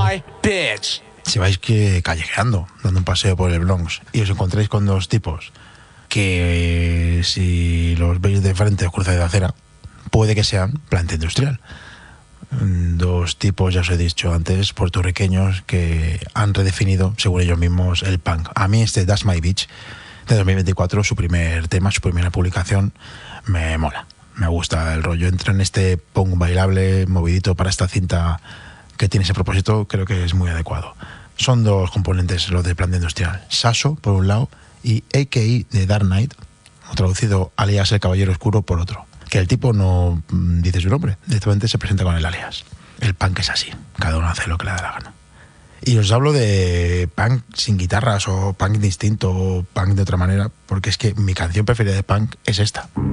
my bitch. Si vais callejeando, dando un paseo por el Bronx y os encontráis con dos tipos que si los veis de frente os cruzáis de acera, puede que sean Planta Industrial. Dos tipos, ya os he dicho antes, puertorriqueños que han redefinido, según ellos mismos, el punk. A mí That's My Bitch de 2024, su primer tema, su primera publicación, me mola. Me gusta el rollo. Entra en este punk bailable, movidito para esta cinta que tiene ese propósito, creo que es muy adecuado. Son dos componentes los de Planta Industrial. Sasso, por un lado, y AKI de Dark Knight, o traducido alias El Caballero Oscuro, por otro. Que el tipo no dice su nombre, directamente se presenta con el alias. El punk es así, cada uno hace lo que le da la gana. Y os hablo de punk sin guitarras, o punk distinto, o punk de otra manera, porque es que mi canción preferida de punk es esta.